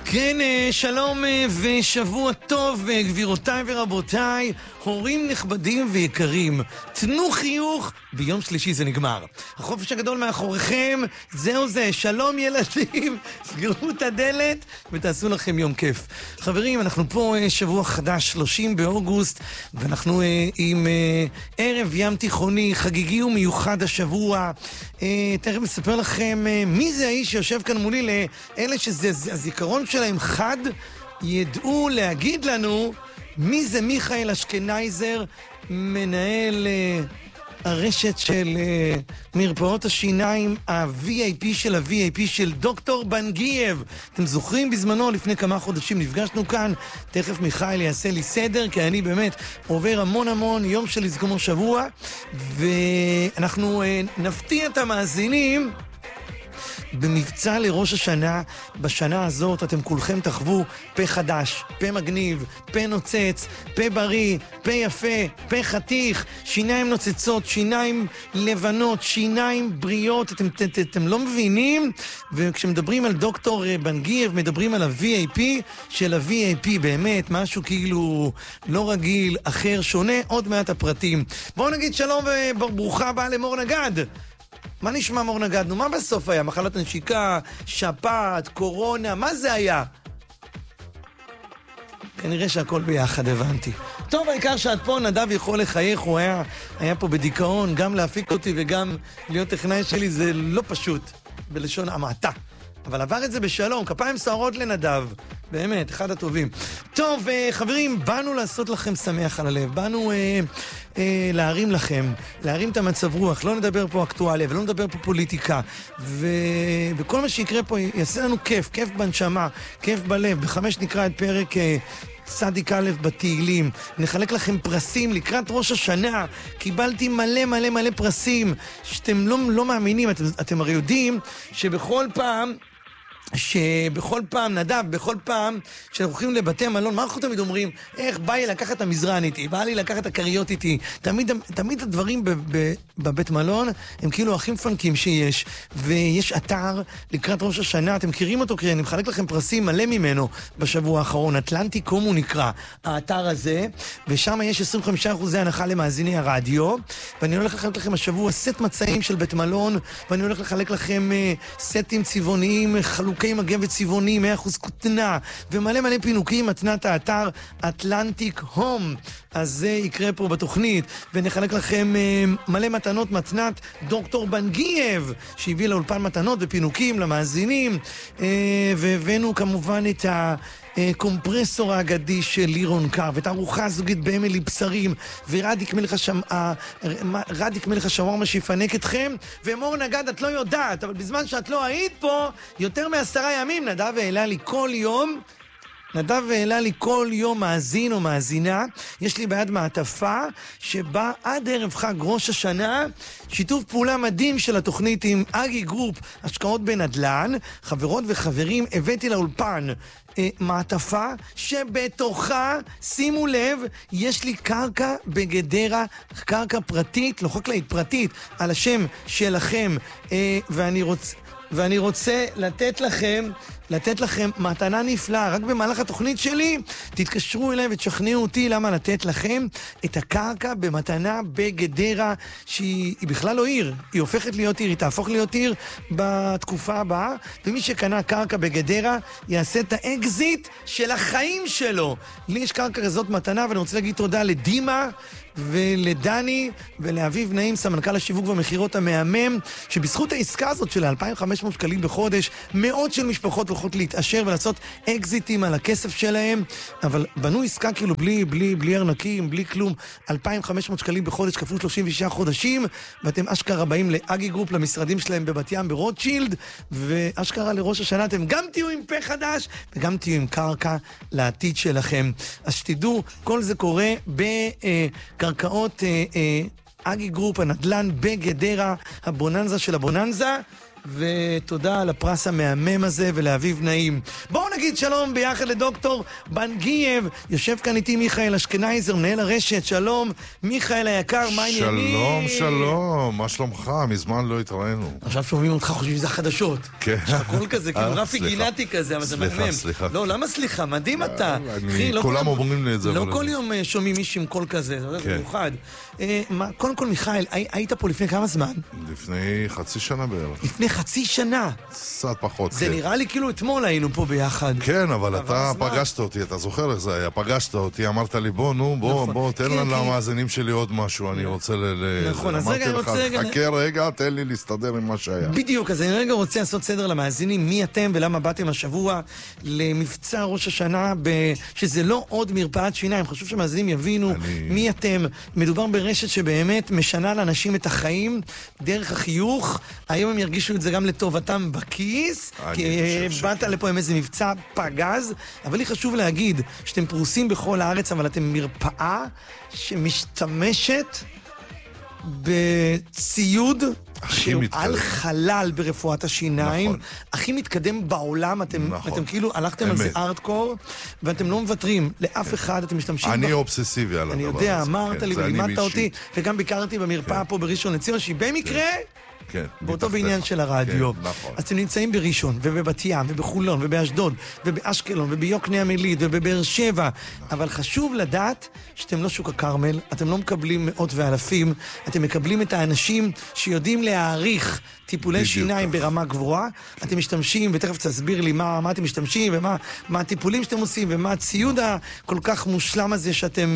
כן, שלום ושבוע טוב, גבירותיי ורבותיי, הורים נכבדים ויקרים. תנו חיוך, ביום שלישי זה נגמר. החופש הגדול מאחוריכם, זהו זה, שלום ילדים, סגרו את הדלת ותעשו לכם יום כיף. חברים, אנחנו פה שבוע חדש, 30 באוגוסט, ואנחנו עם ערב ים תיכוני, חגיגי ומיוחד השבוע. תכף מספר לכם מי זה האיש שיושב כאן מולי, לאלה שזה הזיכרון שלהם חד, ידעו להגיד לנו מי זה מיכאל אשכנייזר, מנהל הרשת של מרפאות השיניים, ה-VIP של ה-VIP של דוקטור בנגייב. אתם זוכרים בזמנו, לפני כמה חודשים נפגשנו כאן, תכף מיכאל יעשה לי סדר, כי אני באמת עובר המון יום של לזכור שבוע, ואנחנו נפתיע את המאזינים במבצע לראש השנה. בשנה הזאת אתם כולכם תחוו פה חדש, פה מגניב, פה נוצץ, פה בריא, פה יפה, פה חתיך, שיניים נוצצות, שיניים לבנות, שיניים בריאות. אתם לא מבינים? וכשמדברים על דוקטור בנגייב, מדברים על ה-VIP של ה-VIP, באמת משהו כאילו לא רגיל, אחר, שונה. עוד מעט הפרטים. בואו נגיד שלום וברוכה הבאה למור נגד. מה נשמע מור נגד? נו, מה בסוף היה? מחלת נשיקה, שפעת, קורונה, מה זה היה? כנראה שהכל ביחד, הבנתי. טוב, העיקר שאת פה, נדב יכול לחייך, הוא היה פה בדיכאון, גם להפיק אותי וגם להיות טכנאי שלי, זה לא פשוט, בלשון המעטה. אבל עבר את זה בשלום, כפיים סוערות לנדב, באמת, אחד הטובים. טוב, חברים, באנו לעשות לכם שמח על הלב, באנו להרים לכם, להרים את המצב רוח, לא נדבר פה אקטואליה ולא נדבר פה פוליטיקה, וכל מה שיקרה פה יעשה לנו כיף, כיף בנשמה, כיף בלב. בחמש נקרא את פרק צדיק א' בתהילים, נחלק לכם פרסים לקראת ראש השנה. קיבלתי מלא פרסים שאתם לא מאמינים. אתם הרי יודעים שבכל פעם, נדב, בכל פעם שאנחנו הולכים לבתי מלון, מה אנחנו תמיד אומרים? איך בא לי לקחת את המזרן איתי, בא לי לקחת את הקריות איתי. תמיד הדברים בבית מלון הם כאילו הכי מפנקים שיש. ויש אתר לקראת ראש השנה, אתם מכירים אותו? אני מחלק לכם פרסים מלא ממנו בשבוע האחרון. אטלנטיקום הוא נקרא, האתר הזה, ושם יש 25% הנחה למאזיני הרדיו, ואני הולך לחלק לכם השבוע סט מצעים של בית מלון, ואני הולך לחלק לכם סטים צבעוניים, חלוקי מגן וצבעונים, 100% כותנה, ומלא פינוקים. מתנת האתר אטלנטיק הום. אז זה יקרה פה בתוכנית, ונחלק לכם מלא מתנות. מתנת דוקטור בנגייב, שהביא לאולפן מתנות ופינוקים למאזינים, והבאנו כמובן את קומפרסור האגדי של לירון קר, ואת הארוחה הזוגית באמילי בשרים, ורדיק מלך השווארמה שיפנק אתכם. ומור נגד, את לא יודעת, אבל בזמן שאת לא היית פה יותר מ10 ימים, נדב העלה לי כל יום מאזין או מאזינה. יש לי ביד מעטפה שבה עד ערב חג ראש השנה שיתוף פעולה מדהים של התוכנית עם אגי גרופ השקעות בנדל"ן. חברות וחברים, הבאתי לאולפן מעטפה שבתוכה, שימו לב, יש לי קרקע בגדרה, קרקע פרטית, לא חקלאית, פרטית, על השם שלכם, ואני רוצה לתת לכם מתנה נפלאה. רק במהלך התוכנית שלי תתקשרו אליי ותשכנעו אותי למה לתת לכם את הקרקע במתנה בגדרה, שהיא בכלל לא עיר, היא הופכת להיות עיר, היא תהפוך להיות עיר בתקופה הבאה, ומי שקנה קרקע בגדרה יעשה את האקזיט של החיים שלו. לי יש קרקע כזאת מתנה, ואני רוצה להגיד תודה לדימה ולדני ולאביב נעים, סמנכ"ל השיווק והמחירות המהמם, שבזכות העסקה הזאת של 2,500 שקלים בחודש, מאות של משפחות הולכות להתעשר ולעשות אקזיטים על הכסף שלהם. אבל בנו עסקה כאילו בלי ארנקים, בלי כלום, 2,500 שקלים בחודש כפול 36 חודשים, ואתם אשכרה באים לאגי גרופ, למשרדים שלהם בבת ים ברוטשילד, ואשכרה לראש השנה אתם גם תהיו עם פה חדש וגם תהיו עם קרקע לעתיד שלכם. אז שתדעו, כל זה קורה קרקעות אגי גרופ, הנדלן בגדרה, הבוננזה של הבוננזה. ותודה על הפרס המהמם הזה ולאביב נעים. בואו נגיד שלום ביחד לדוקטור בנגייב. יושב כאן איתי מיכאל אשכנייזר, מנהל הרשת. שלום, מיכאל היקר, מה העניינים? שלום, שלום, מה שלומך? מזמן לא התראינו. עכשיו שומעים אותך, חושבים שזה החדשות. כן. יש לך קול כזה, כאילו רפי גינתי כזה, אבל זה מהמם. סליחה. לא, למה סליחה? מדהים אתה. כולם אומרים לי את זה. לא כל יום שומעים מישהו עם קול כזה, זה מיוחד. קודם כל, מיכאל, היית פה לפני כמה זמן? לפני חצי שנה בערך. לפני חצי שנה. קצת פחות. זה נראה לי כאילו אתמול היינו פה ביחד. כן, אבל אתה פגשת אותי, אתה זוכר איך זה היה? פגשת אותי, אמרת לי בוא, תן למאזינים שלי עוד משהו, אני רוצה נכון, אז רגע אני רוצה... חכה רגע, תן לי להסתדר עם מה שהיה. בדיוק, אז אני רגע רוצה לעשות סדר למאזינים, מי אתם ולמה באתם השבוע למבצע ראש השנה, שזה לא עוד מרפאת שיניים, חשוב שהמאזינים יבינו מי אתם. מדובר ברשת שבאמת משנה לאנשים את החיים דרך החיוך. היום הם ירגישו את זה גם לטובתם בכיס, כי באת לפה עם איזה מבצע פגז, אבל לי חשוב להגיד שאתם פרוסים בכל הארץ, אבל אתם מרפאה שמשתמשת בציוד שהוא על חלל ברפואת השיניים, נכון. הכי מתקדם בעולם. אתם כאילו הלכתם על זה ארטקור, ואתם לא מוותרים לאף אחד, אתם משתמשים... אני אובססיבי על הדבר הזה. אני יודע, אמרת לי ולימדת אותי, וגם ביקרתי במרפאה פה בראשון לציון, שהיא במקרה... כן, באותו בעניין של הרדיו. כן, נכון. אז אתם נמצאים בראשון, ובבת ים, ובחולון, ובאשדוד, ובאשקלון, וביוקנעם עילית, ובבאר שבע. אבל חשוב לדעת שאתם לא שוק הכרמל, אתם לא מקבלים מאות ואלפים, אתם מקבלים את האנשים שיודעים להעריך טיפולי שיניים ברמה גבוהה. אתם משתמשים, ותכף תסביר לי מה אתם משתמשים, ומה הטיפולים שאתם עושים, ומה הציוד הכל כך מושלם הזה שאתם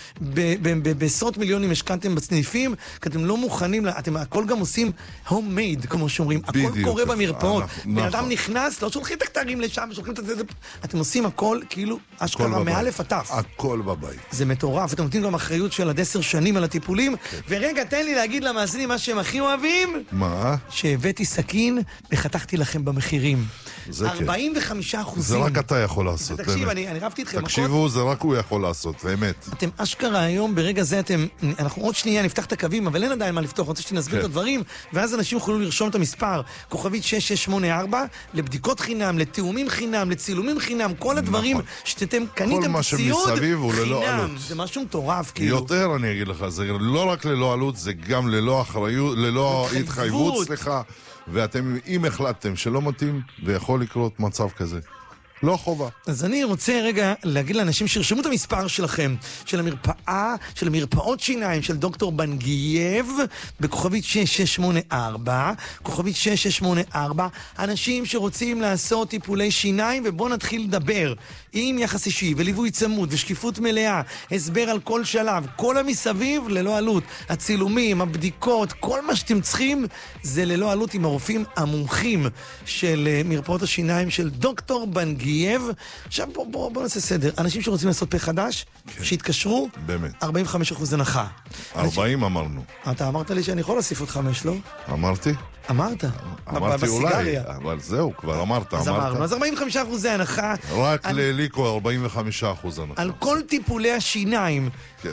בעשרות מיליונים השקעתם בסניפים, כי אתם לא מוכנים, אתם הכל גם עושים homemade, כמו שאומרים. הכל קורה במרפאות. בן אדם נכנס, לא שולחים את הכתרים לשם, שולחים את זה. אתם עושים הכל כאילו אשכרה מאלף עטף. הכל בבית. זה מטורף. אתם נותנים גם אחריות של עד 10 שנים על הטיפולים. ורגע, תן לי להגיד למאזינים מה שהם הכי אוהבים. מה? שהבאתי סכין וחתכתי לכם במחירים. זה 45%. זה רק אתה יכול לעשות. תקשיב, אני רבתי אתכם. תקשיבו, זה רק הוא יכול לעשות, באמת. אתם אשכרה היום, ברגע זה אנחנו עוד שנייה נפתח את הקווים, אבל אין עדיין מה לפתוח, רוצה שנסביר את הדברים, ואז אנשים יכולים לרשום את המספר, כוכבית 6684, לבדיקות חינם, לתאומים חינם, לצילומים חינם, כל הדברים שאתם קניתם ציוד חינם. זה משהו מטורף, כאילו. יותר אני אגיד לך, זה לא רק ללא עלות, זה גם ללא אחריות, ללא התחייבות, סליחה. ואתם, אם החלטתם שלא מתאים, ויכול לקרות מצב כזה, לא חובה. אז אני רוצה רגע להגיד לאנשים שרשמו את המספר שלכם, של המרפאה, של המרפאות שיניים, של דוקטור בנגייב, בכוכבית 6684, כוכבית 6684, אנשים שרוצים לעשות טיפולי שיניים, ובואו נתחיל לדבר עם יחס אישי, וליווי צמוד, ושקיפות מלאה, הסבר על כל שלב, כל המסביב ללא עלות, הצילומים, הבדיקות, כל מה שאתם צריכים, זה ללא עלות עם הרופאים המומחים של מרפאות השיניים, של דוקטור בנגייב. עכשיו בוא נעשה סדר. אנשים שרוצים לעשות פה חדש, שהתקשרו, 45% הנחה. 40 אמרנו. אתה אמרת לי שאני יכול להוסיף עוד 5, לא? אמרתי? אמרת. אמרתי אולי, אבל זהו, כבר אמרת. אז אמרנו, אז 45% זה הנחה. רק לליקו 45% הנחה. על כל טיפולי השיניים,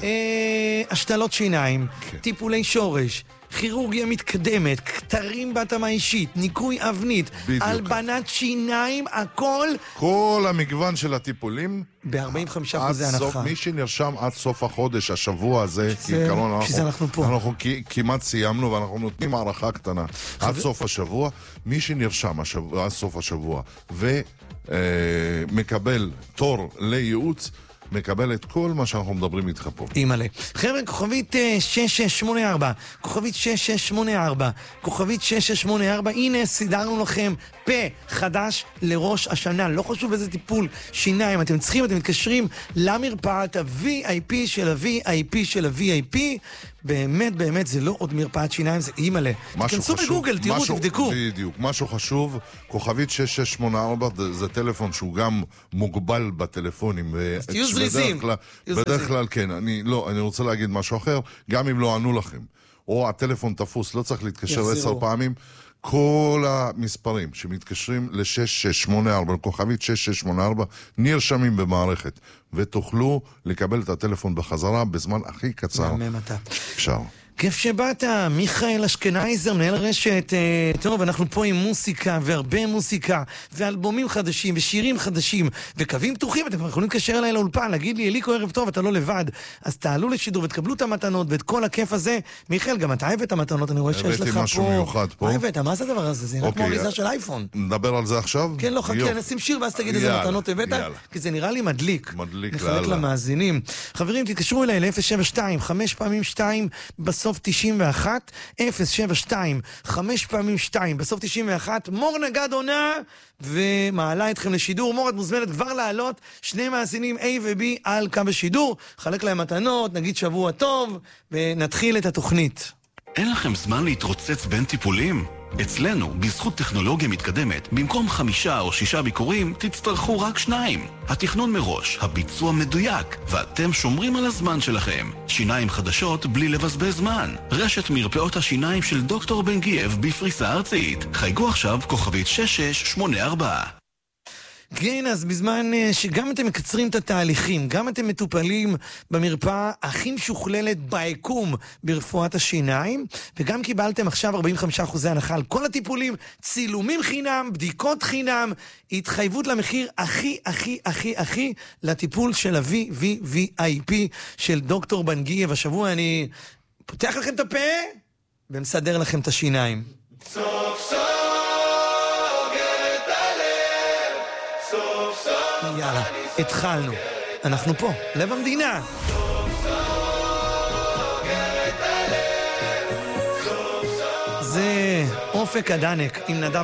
השתלות שיניים, טיפולי שורש, כירורגיה מתקדמת, כתרים בהתאמה אישית, ניקוי אבנית, הלבנת שיניים, הכל. כל המגוון של הטיפולים ב-45% זה הנחה. מי שנרשם עד סוף החודש, השבוע הזה, שזה אנחנו פה. אנחנו כמעט סיימנו ואנחנו נותנים הערכה קטנה. עד סוף השבוע, מי שנרשם עד סוף השבוע ומקבל תור לייעוץ, מקבל את כל מה שאנחנו מדברים איתך פה. אימאלה. חבר'ה, כוכבית 6684, כוכבית 6684, כוכבית 6684, הנה סידרנו לכם פה חדש לראש השנה. לא חשוב איזה טיפול שיניים אתם צריכים, אתם מתקשרים למרפאת ה-VIP של ה-VIP של ה-VIP. באמת, באמת, זה לא עוד מרפאת שיניים, זה אימאלה. תכנסו בגוגל, תראו, תבדקו. בדיוק, משהו חשוב, כוכבית 6684, זה טלפון שהוא גם מוגבל בטלפונים. אז תהיו זריזים. בדרך כלל כן, אני רוצה להגיד משהו אחר, גם אם לא ענו לכם, או הטלפון תפוס, לא צריך להתקשר 10 פעמים, כל המספרים שמתקשרים ל-6684, כוכבית 6684, נרשמים במערכת, ותוכלו לקבל את הטלפון בחזרה בזמן הכי קצר. אפשר. כיף שבאת, מיכאל אשכנייזר, מנהל רשת. טוב, אנחנו פה עם מוסיקה והרבה מוסיקה ואלבומים חדשים ושירים חדשים וקווים פתוחים. אתם יכולים לקשר אליי לאולפן, להגיד לי, אליקו ערב טוב, אתה לא לבד, אז תעלו לשידור ותקבלו את המתנות ואת כל הכיף הזה. מיכאל, גם אתה אוהב את המתנות, אני רואה שיש לך פה. הבאתי משהו מיוחד פה. מה הבאת? מה זה הדבר הזה? זה נראה כמו אריזה של אייפון. נדבר על זה עכשיו? כן, לא, חכה, נשים שיר ואז תגיד איזה מתנות הבאת, כי זה נראה לי מדליק. נחלק למאזינים. חברים, תתקשרו אליי ל-072, 5 פעמים 2 בסוף 91, 072, 5 פעמים 2 בסוף 91, מור נגד עונה ומעלה אתכם לשידור. מור, את מוזמנת כבר לעלות, שני מאזינים A ו-B על קו השידור, חלק להם מתנות, נגיד שבוע טוב ונתחיל את התוכנית. אין לכם זמן להתרוצץ בין טיפולים? אצלנו, בזכות טכנולוגיה מתקדמת, במקום 5 או 6 ביקורים, תצטרכו רק 2. התכנון מראש, הביצוע מדויק, ואתם שומרים על הזמן שלכם. שיניים חדשות בלי לבזבז זמן. רשת מרפאות השיניים של דוקטור בן גייב בפריסה ארצית. חייגו עכשיו כוכבית 6684. כן, אז בזמן שגם אתם מקצרים את התהליכים, גם אתם מטופלים במרפאה הכי משוכללת ביקום ברפואת השיניים, וגם קיבלתם עכשיו 45% הנחה על כל הטיפולים, צילומים חינם, בדיקות חינם, התחייבות למחיר הכי לטיפול של ה-VVVIP של דוקטור בן גייב. השבוע אני פותח לכם את הפה ומסדר לכם את השיניים. סוף סוף יאללה, התחלנו. אנחנו פה, לב המדינה. זה אופק הדנק עם נדב